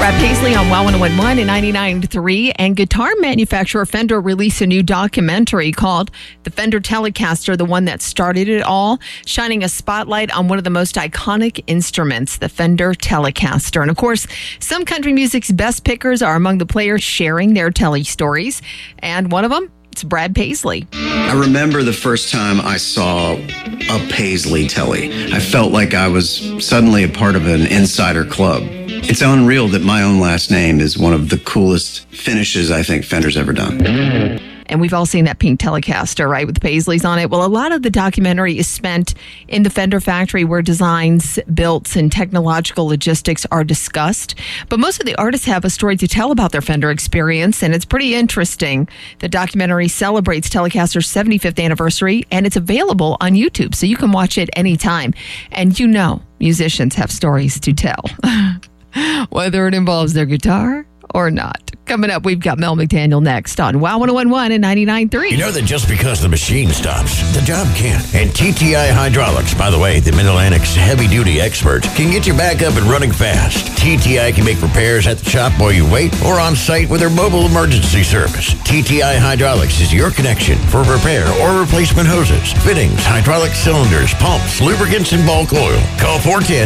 Brad Paisley on WOW 101 and 99.3. And guitar manufacturer Fender released a new documentary called The Fender Telecaster, the one that started it all, shining a spotlight on one of the most iconic instruments, the Fender Telecaster. And of course, some country music's best pickers are among the players sharing their Tele stories. And one of them, it's Brad Paisley. I remember the first time I saw a Paisley Tele. I felt like I was suddenly a part of an insider club. It's unreal that my own last name is one of the coolest finishes I think Fender's ever done. And we've all seen that pink Telecaster, right, with the Paisleys on it. Well, a lot of the documentary is spent in the Fender factory where designs, builds, and technological logistics are discussed. But most of the artists have a story to tell about their Fender experience, and it's pretty interesting. The documentary celebrates Telecaster's 75th anniversary, and it's available on YouTube, so you can watch it anytime. And you know, musicians have stories to tell, whether it involves their guitar or not. Coming up, we've got Mel McDaniel next on WOW 101 and 99.3. You know that just because the machine stops, the job can't. And TTI Hydraulics, by the way, the Mid-Atlantic's heavy-duty expert, can get you back up and running fast. TTI can make repairs at the shop while you wait or on site with their mobile emergency service. TTI Hydraulics is your connection for repair or replacement hoses, fittings, hydraulic cylinders, pumps, lubricants, and bulk oil. Call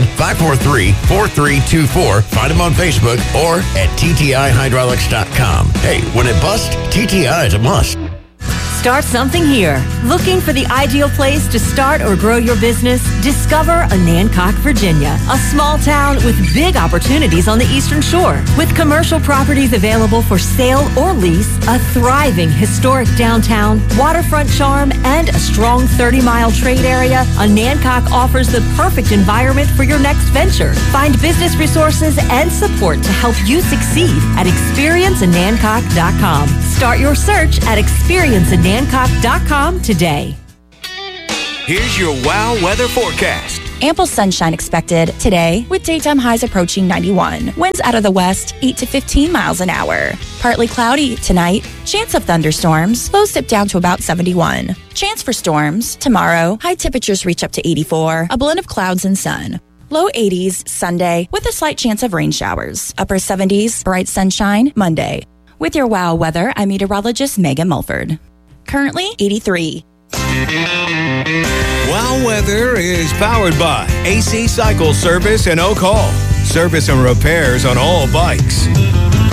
410-543-4324. Find them on Facebook or at TTIHydraulics.com. Hey, when it busts, TTI is a must. Start something here. Looking for the ideal place to start or grow your business? Discover Anancock, Virginia, a small town with big opportunities on the Eastern Shore. With commercial properties available for sale or lease, a thriving historic downtown, waterfront charm, and a strong 30-mile trade area, Anancock offers the perfect environment for your next venture. Find business resources and support to help you succeed at experienceanancock.com. Start your search at experienceanancock.com today. Here's your WOW weather forecast. Ample sunshine expected today with daytime highs approaching 91. Winds out of the west 8 to 15 miles an hour. Partly cloudy tonight. Chance of thunderstorms. Lows dip down to about 71. Chance for storms tomorrow. High temperatures reach up to 84. A blend of clouds and sun. Low 80s Sunday with a slight chance of rain showers. Upper 70s bright sunshine Monday. With your WOW weather, I'm meteorologist Megan Mulford. Currently 83. WOW weather is powered by AC Cycle Service and Oak Hall. Service and repairs on all bikes.